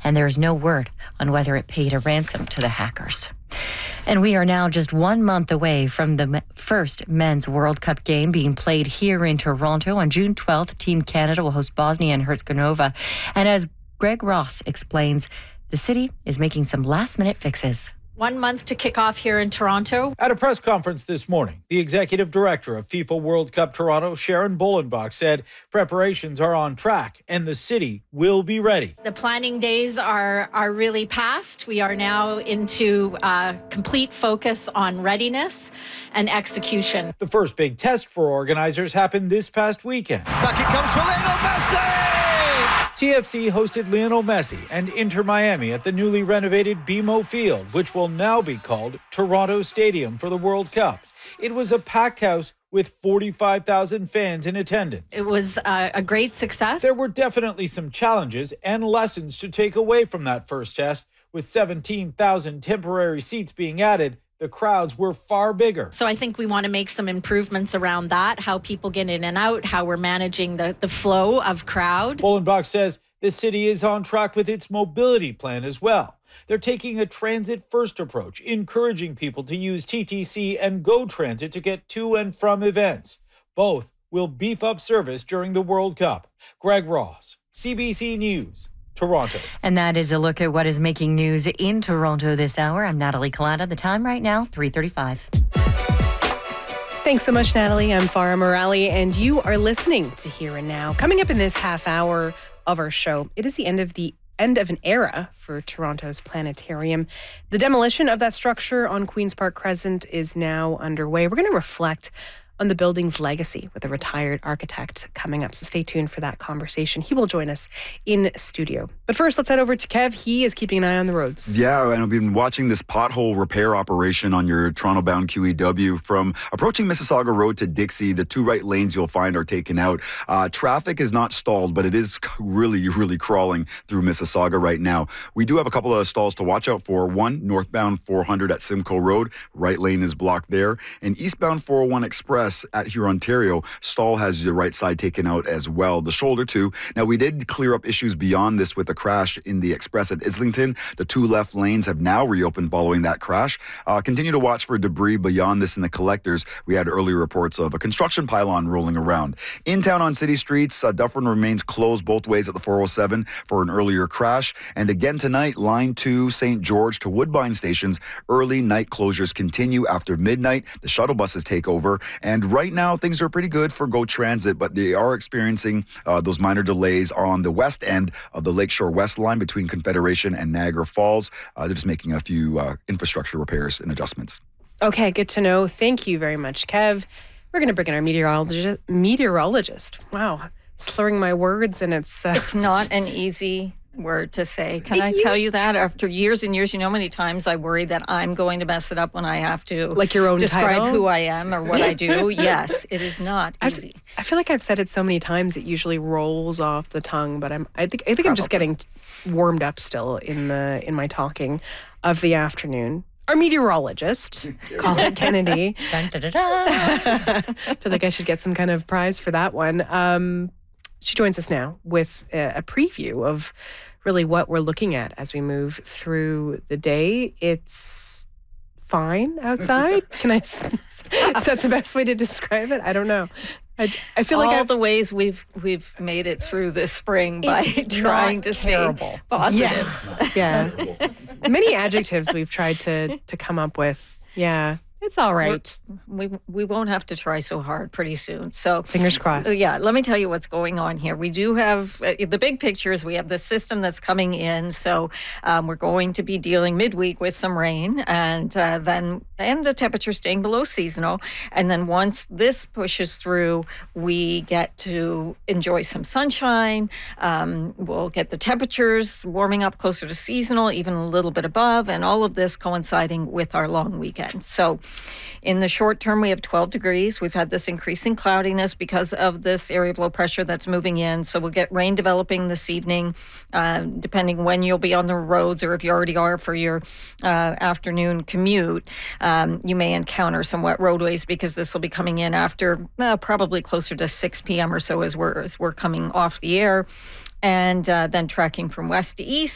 and there is no word on whether it paid a ransom to the hackers. And we are now just 1 month away from the first Men's World Cup game being played here in Toronto. On June 12th, Team Canada will host Bosnia and Herzegovina. And as Greg Ross explains, the city is making some last-minute fixes. 1 month to kick off here in Toronto. At a press conference this morning, the executive director of FIFA World Cup Toronto, Sharon Bolenbach, said preparations are on track and the city will be ready. The planning days are really past. We are now into complete focus on readiness and execution. The first big test for organizers happened this past weekend. Back it comes for Lionel Messi! TFC hosted Lionel Messi and Inter Miami at the newly renovated BMO Field, which will now be called Toronto Stadium for the World Cup. It was a packed house with 45,000 fans in attendance. It was a great success. There were definitely some challenges and lessons to take away from that first test. With 17,000 temporary seats being added, the crowds were far bigger. So I think we want to make some improvements around that, how people get in and out, how we're managing the flow of crowd. Bolenbach says the city is on track with its mobility plan as well. They're taking a transit-first approach, encouraging people to use TTC and GO Transit to get to and from events. Both will beef up service during the World Cup. Greg Ross, CBC News, Toronto. And that is a look at what is making news in Toronto this hour. I'm Natalie Collada. The time right now, 3:35. Thanks so much, Natalie. I'm Farah Morali, and you are listening to Here and Now. Coming up in this half hour of our show, it is the end of an era for Toronto's planetarium. The demolition of that structure on Queen's Park Crescent is now underway. We're going to reflect on the building's legacy with a retired architect coming up. So stay tuned for that conversation. He will join us in studio. But first, let's head over to Kev. He is keeping an eye on the roads. Yeah, and I've been watching this pothole repair operation on your Toronto-bound QEW from approaching Mississauga Road to Dixie. The two right lanes you'll find are taken out. Traffic is not stalled, but it is really, really crawling through Mississauga right now. We do have a couple of stalls to watch out for. One, northbound 400 at Simcoe Road. Right lane is blocked there. And eastbound 401 Express at Hurontario, stall has the right side taken out as well. The shoulder too. Now, we did clear up issues beyond this with the crash in the Express at Islington. The two left lanes have now reopened following that crash. Continue to watch for debris beyond this in the collectors. We had earlier reports of a construction pylon rolling around. In town on city streets, Dufferin remains closed both ways at the 407 for an earlier crash. And again tonight, Line 2, St. George to Woodbine stations, early night closures continue after midnight. The shuttle buses take over. And right now, things are pretty good for GO Transit, but they are experiencing those minor delays on the west end of the Lakeshore West line between Confederation and Niagara Falls. They're just making a few infrastructure repairs and adjustments. Okay, good to know. Thank you very much, Kev. We're going to bring in our meteorologist. Wow, slurring my words, and it's not an easy word to say. Can I tell you that? After years and years, you know how many times I worry that I'm going to mess it up when I have to like your own describe title? Who I am or what I do. Yes, it is not easy. I feel like I've said it so many times it usually rolls off the tongue, but I think I'm just getting warmed up still in my talking of the afternoon. Our meteorologist, Colin Kennedy. Dun, da, da, da. I feel like I should get some kind of prize for that one. She joins us now with a preview of really what we're looking at as we move through the day. It's fine outside. Can I? Is that the best way to describe it? I don't know. I feel like all the ways we've made it through this spring by trying to stay positive. Yes, yeah. Many adjectives we've tried to come up with. Yeah. It's all right. We won't have to try so hard pretty soon. So fingers crossed. Yeah, let me tell you what's going on here. We do have the big picture is we have the system that's coming in. So we're going to be dealing midweek with some rain and the temperature staying below seasonal. And then once this pushes through, we get to enjoy some sunshine. We'll get the temperatures warming up closer to seasonal, even a little bit above, and all of this coinciding with our long weekend. So in the short term, we have 12 degrees. We've had this increasing cloudiness because of this area of low pressure that's moving in. So we'll get rain developing this evening, depending when you'll be on the roads or if you already are for your afternoon commute. You may encounter some wet roadways because this will be coming in after probably closer to 6 p.m. or so as we're coming off the air. And then tracking from west to east.